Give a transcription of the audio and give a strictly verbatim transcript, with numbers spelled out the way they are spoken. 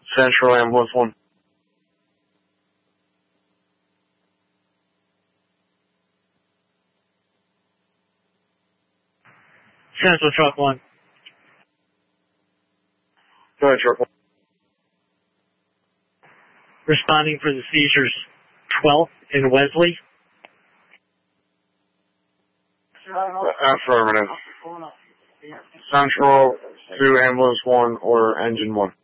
Central Ambulance one. Central Truck one. Go ahead, Truck one. Responding for the seizures twelfth in Wesley. Affirmative. Central to Ambulance one or Engine one.